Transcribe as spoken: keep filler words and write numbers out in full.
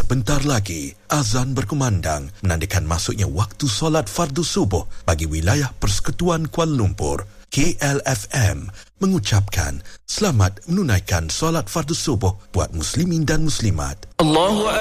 Sebentar lagi, azan berkumandang menandakan masuknya waktu solat fardu subuh bagi wilayah Persekutuan Kuala Lumpur. K L F M mengucapkan selamat menunaikan solat fardu subuh buat muslimin dan muslimat. Allahu